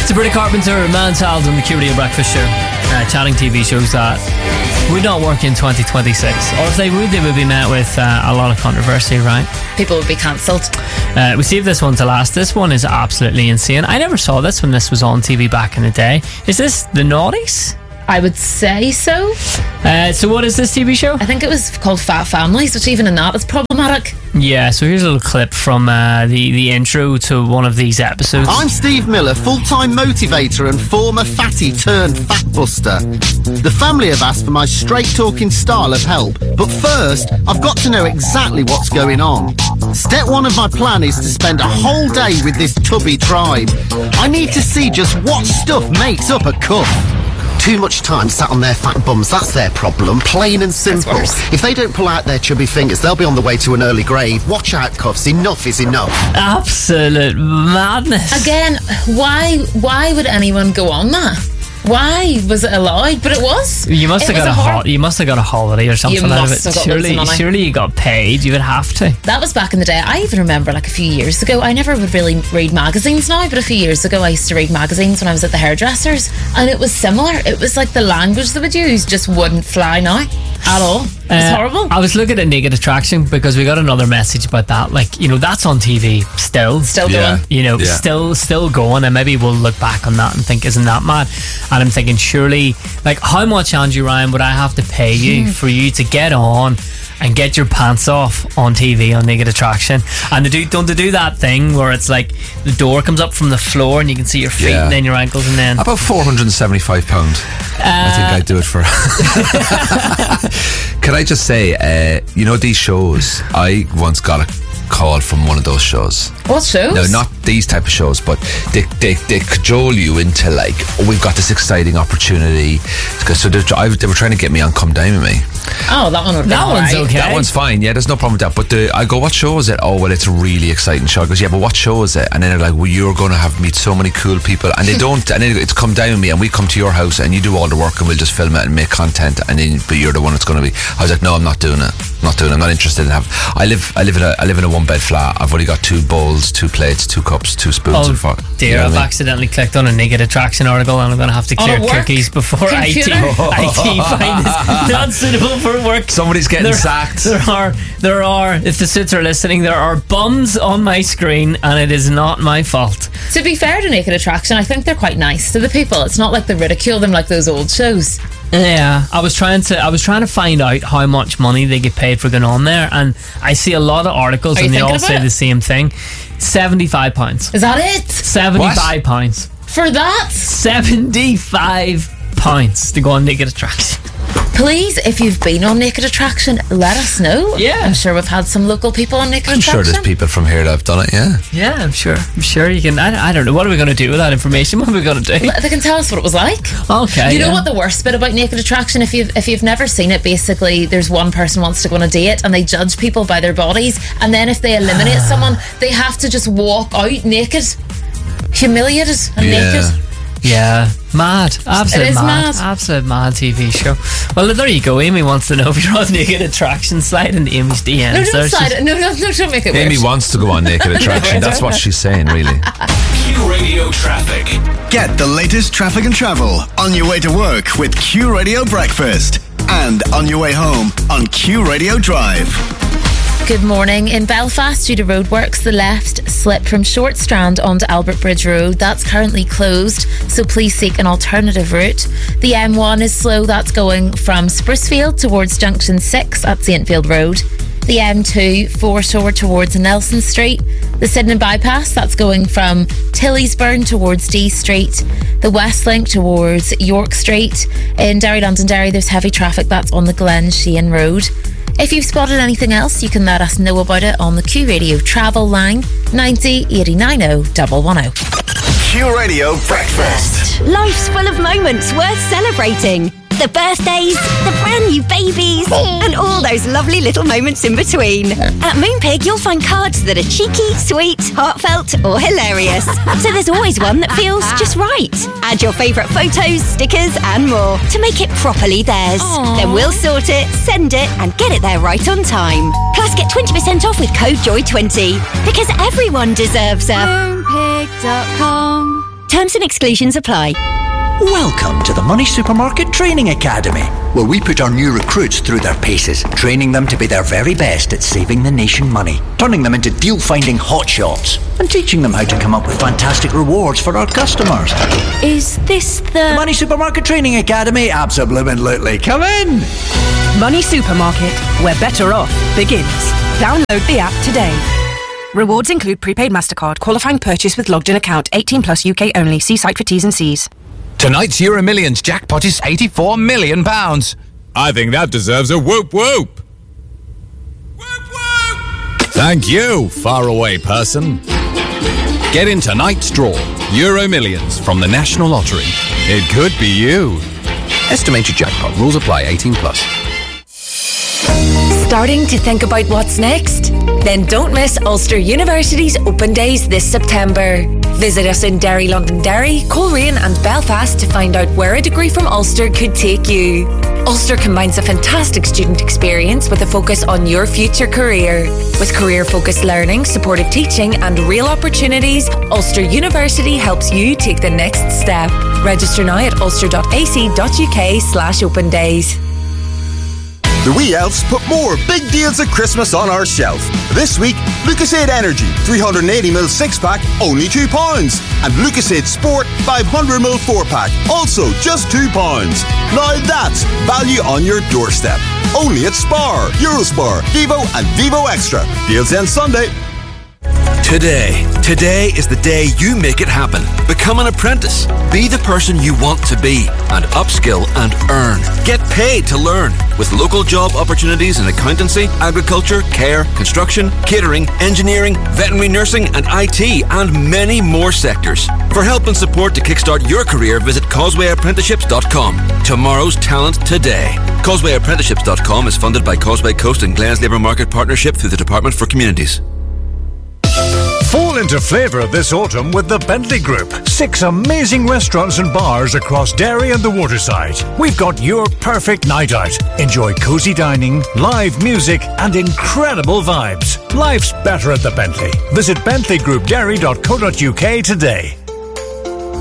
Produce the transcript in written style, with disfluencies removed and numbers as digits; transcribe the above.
Sabrina Carpenter, Man-Child on the Q Radio Breakfast Show. Chatting TV shows that would not work in 2026. Or if they would be met with a lot of controversy, right? People would be cancelled. We saved this one to last. This one is absolutely insane. I never saw this when this was on TV back in the day. Is this The Naughties? I would say so. So what is this TV show? I think it was called Fat Families, which even in that is problematic. Yeah, so here's a little clip from the intro to one of these episodes. I'm Steve Miller, full-time motivator and former fatty turned fat buster. The family have asked for my straight-talking style of help, but first, I've got to know exactly what's going on. Step one of my plan is to spend a whole day with this tubby tribe. I need to see just what stuff makes up a cuff. Too much time sat on their fat bums, that's their problem, plain and simple. If they don't pull out their chubby fingers, they'll be on the way to an early grave. Watch out, cuffs, enough is enough. Absolute madness. Again, why would anyone go on that? Why was it allowed? But it was. You must have got a holiday or something out of it. Surely you got paid. You would have to. That was back in the day. I even remember like a few years ago. I never would really read magazines now, but a few years ago I used to read magazines when I was at the hairdressers, and it was similar. It was like the language they would use just wouldn't fly now at all. It was horrible. I was looking at Naked Attraction because we got another message about that. Like, you know, that's on TV still going. You know, still going, and maybe we'll look back on that and think, isn't that mad? And I'm thinking, surely, like, how much, Andrew Ryan, would I have to pay you for you to get on and get your pants off on TV on Naked Attraction? And don't they do that thing where it's like the door comes up from the floor and you can see your feet and then your ankles, and then about £475. I think I'd do it for. Can I just say, you know, these shows, I once got a call from one of those shows. What shows? No, not these type of shows, but they cajole you into like, oh, we've got this exciting opportunity. So they were trying to get me on Come Down With Me. Oh, that one would be that one's right. okay. That one's fine, yeah, there's no problem with that. But I go, what show is it? Oh, well, it's a really exciting show. I goes, yeah, but what show is it? And then they're like, well, you're going to meet so many cool people. And they don't, and then it's Come Down With Me, and we come to your house and you do all the work and we'll just film it and make content, and then but you're the one that's going to be. I was like, no, I'm not doing it. I'm not interested in having. I live in a one-bed flat. I've only got 2 bowls, 2 plates, 2 cups, 2 spoons. Oh dear, you know I've accidentally clicked on a Naked Attraction article, and I'm going to have to clear cookies before IT find this not suitable for work. Somebody's getting sacked. There are, if the suits are listening, there are bums on my screen, and it is not my fault. To be fair to Naked Attraction, I think they're quite nice to the people. It's not like they ridicule them like those old shows. Yeah, I was trying to find out how much money they get paid for going on there, and I see a lot of articles and they all say the same thing. £75. Is that it? £75 for that? £75 to go on Naked Attraction. Please, if you've been on Naked Attraction, let us know. Yeah, I'm sure we've had some local people on Naked Attraction. I'm sure there's people from here that have done it. Yeah, I'm sure you can. I don't know, what are we going to do with that information? What are we going to do? They can tell us what it was like. Okay. You know what the worst bit about Naked Attraction, if you've never seen it, basically there's one person wants to go on a date and they judge people by their bodies, and then if they eliminate someone, they have to just walk out naked, humiliated and naked. Yeah, mad. Absolute mad. Absolute mad TV show. Well, there you go. Amy wants to know if you're on Naked Attraction. Slide into Amy's DMs. No, don't slide it. No, don't make it Amy weird. wants to go on Naked Attraction. That's what she's saying, really. Q Radio Traffic. Get the latest traffic and travel on your way to work with Q Radio Breakfast, and on your way home on Q Radio Drive. Good morning. In Belfast, due to roadworks, the left slip from Short Strand onto Albert Bridge Road. That's currently closed, so please seek an alternative route. The M1 is slow. That's going from Sprucefield towards Junction 6 at Saintfield Road. The M2, foreshore towards Nelson Street. The Sydenham Bypass, that's going from Tillysburn towards D Street. The West Link towards York Street. In Derry Londonderry, there's heavy traffic. That's on the Glen Sheehan Road. If you've spotted anything else, you can let us know about it on the Q Radio travel line 90 89 0 110. Q Radio Breakfast. Life's full of moments worth celebrating. The birthdays, the brand new babies, and all those lovely little moments in between. At Moonpig, you'll find cards that are cheeky, sweet, heartfelt, or hilarious. So there's always one that feels just right. Add your favourite photos, stickers, and more to make it properly theirs. Then we'll sort it, send it, and get it there right on time. Plus, get 20% off with code JOY20, because everyone deserves a Moonpig.com. Terms and exclusions apply. Welcome to the Money Supermarket Training Academy, where we put our new recruits through their paces, training them to be their very best at saving the nation money, turning them into deal-finding hotshots, and teaching them how to come up with fantastic rewards for our customers. Is this the Money Supermarket Training Academy? Absolutely. Come in! Money Supermarket, where better off begins. Download the app today. Rewards include prepaid MasterCard, qualifying purchase with logged in account, 18 plus UK only. See site for T's and C's. Tonight's Euro Millions jackpot is £84 million. I think that deserves a whoop whoop. Whoop whoop! Thank you, faraway person. Get in tonight's draw. Euro Millions from the National Lottery. It could be you. Estimated jackpot. Rules apply. 18 plus. Starting to think about what's next? Then don't miss Ulster University's Open Days this September. Visit us in Derry, Londonderry, Coleraine and Belfast to find out where a degree from Ulster could take you. Ulster combines a fantastic student experience with a focus on your future career. With career-focused learning, supported teaching and real opportunities, Ulster University helps you take the next step. Register now at ulster.ac.uk/open days. The wee elves put more big deals at Christmas on our shelf. This week, Lucasade Energy 380ml 6-pack, only £2. And Lucasade Sport 500ml 4-pack, also just £2. Now that's value on your doorstep. Only at Spar, Eurospar, Vivo and Vivo Extra. Deals end Sunday. Today is the day you make it happen. Become an apprentice. Be the person you want to be and upskill and earn. Get paid to learn with local job opportunities in accountancy, agriculture, care, construction, catering, engineering, veterinary nursing and IT and many more sectors. For help and support to kickstart your career, visit causewayapprenticeships.com. Tomorrow's talent today. Causewayapprenticeships.com is funded by Causeway Coast and Glens Labour Market Partnership through the Department for Communities. Fall into flavour this autumn with the Bentley Group. 6 amazing restaurants and bars across Derry and the Waterside. We've got your perfect night out. Enjoy cosy dining, live music and incredible vibes. Life's better at the Bentley. Visit bentleygroupderry.co.uk today.